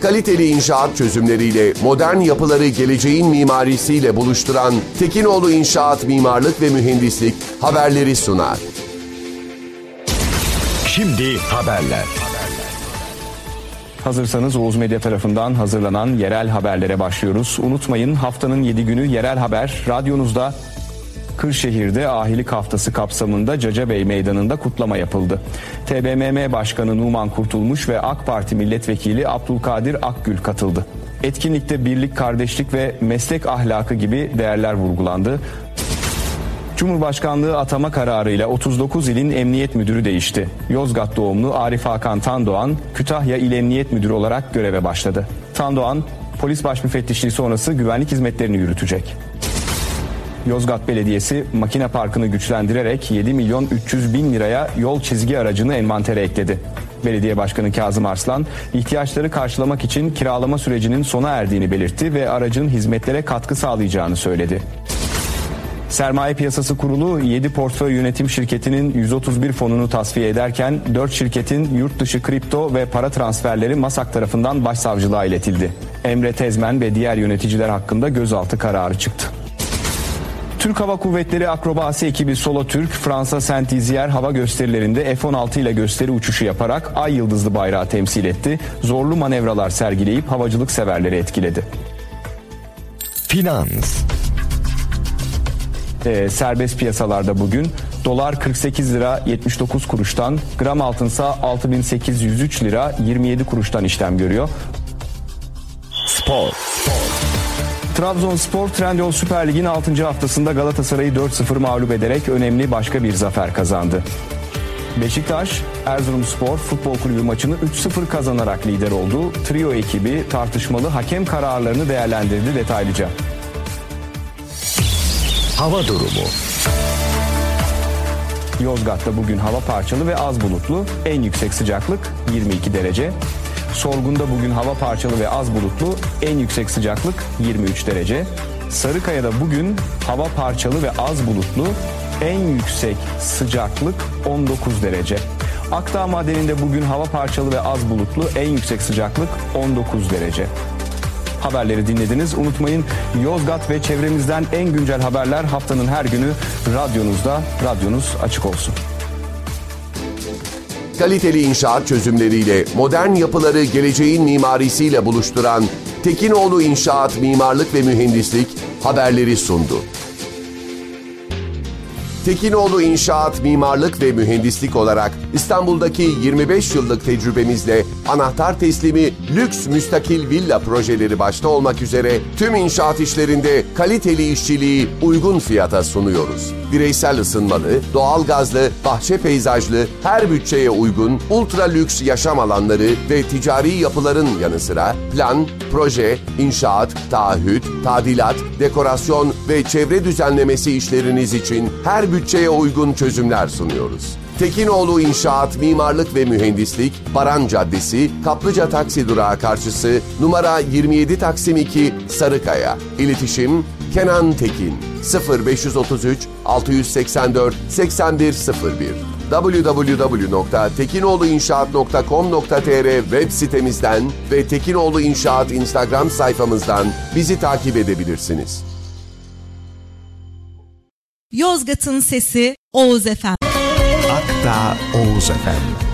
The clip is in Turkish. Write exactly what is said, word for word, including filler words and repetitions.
Kaliteli inşaat çözümleriyle modern yapıları geleceğin mimarisiyle buluşturan Tekinoğlu İnşaat Mimarlık ve Mühendislik haberleri sunar. Şimdi haberler. Hazırsanız Oğuz Medya tarafından hazırlanan yerel haberlere başlıyoruz. Unutmayın, haftanın yedi günü yerel haber radyonuzda. Kırşehir'de Ahilik Haftası kapsamında Cacabey Meydanı'nda kutlama yapıldı. T B M M Başkanı Numan Kurtulmuş ve AK Parti Milletvekili Abdülkadir Akgül katıldı. Etkinlikte birlik, kardeşlik ve meslek ahlakı gibi değerler vurgulandı. Cumhurbaşkanlığı atama kararıyla otuz dokuz ilin emniyet müdürü değişti. Yozgat doğumlu Arif Hakan Tandoğan, Kütahya İl Emniyet Müdürü olarak göreve başladı. Tandoğan, polis başmüfettişliği sonrası güvenlik hizmetlerini yürütecek. Yozgat Belediyesi makine parkını güçlendirerek yedi milyon üç yüz bin liraya yol çizgi aracını envantere ekledi. Belediye Başkanı Kazım Arslan, ihtiyaçları karşılamak için kiralama sürecinin sona erdiğini belirtti ve aracın hizmetlere katkı sağlayacağını söyledi. Sermaye Piyasası Kurulu yedi portföy yönetim şirketinin yüz otuz bir fonunu tasfiye ederken dört şirketin yurt dışı kripto ve para transferleri MASAK tarafından başsavcılığa iletildi. Emre Tezmen ve diğer yöneticiler hakkında gözaltı kararı çıktı. Türk Hava Kuvvetleri akrobasi ekibi Solotürk, Fransa Saint-Dizier hava gösterilerinde F on altı ile gösteri uçuşu yaparak ay yıldızlı bayrağı temsil etti. Zorlu manevralar sergileyip havacılık severleri etkiledi. Finans. Ee, serbest piyasalarda bugün dolar kırk sekiz lira yetmiş dokuz kuruştan, gram altınsa altı bin sekiz yüz üç lira yirmi yedi kuruştan işlem görüyor. Spor. Trabzonspor Trendyol Süper Lig'in altıncı haftasında Galatasaray'ı dört sıfır mağlup ederek önemli başka bir zafer kazandı. Beşiktaş, Erzurumspor Futbol Kulübü maçını üç sıfır kazanarak lider oldu. Trio ekibi tartışmalı hakem kararlarını değerlendirdi detaylıca. Hava durumu. Yozgat'ta bugün hava parçalı ve az bulutlu. En yüksek sıcaklık yirmi iki derece. Sorgun'da bugün hava parçalı ve az bulutlu. En yüksek sıcaklık yirmi üç derece. Sarıkaya'da bugün hava parçalı ve az bulutlu. En yüksek sıcaklık on dokuz derece. Akdağ Madeni'nde bugün hava parçalı ve az bulutlu. En yüksek sıcaklık on dokuz derece. Haberleri dinlediniz. Unutmayın, Yozgat ve çevremizden en güncel haberler haftanın her günü radyonuzda. Radyonuz açık olsun. Kaliteli inşaat çözümleriyle modern yapıları geleceğin mimarisiyle buluşturan Tekinoğlu İnşaat Mimarlık ve Mühendislik haberleri sundu. Tekinoğlu İnşaat Mimarlık ve Mühendislik olarak İstanbul'daki yirmi beş yıllık tecrübemizle anahtar teslimi lüks müstakil villa projeleri başta olmak üzere tüm inşaat işlerinde kaliteli işçiliği uygun fiyata sunuyoruz. Bireysel ısınmalı, doğalgazlı, bahçe peyzajlı, her bütçeye uygun ultra lüks yaşam alanları ve ticari yapıların yanı sıra plan, proje, inşaat, taahhüt, tadilat, dekorasyon ve çevre düzenlemesi işleriniz için her bütçeye uygun çözümler sunuyoruz. Tekinoğlu İnşaat Mimarlık ve Mühendislik, Baran Caddesi, Kaplıca Taksi Durağı karşısı, numara yirmi yedi Taksim iki, Sarıkaya. İletişim Kenan Tekin sıfır beş otuz üç altı seksen dört seksen bir sıfır bir double-u double-u double-u nokta tekinoğluinşaat nokta com nokta tr web sitemizden ve Tekinoğlu İnşaat Instagram sayfamızdan bizi takip edebilirsiniz. Yozgat'ın sesi Oğuz Efem. Akdağ Oğuz Efem.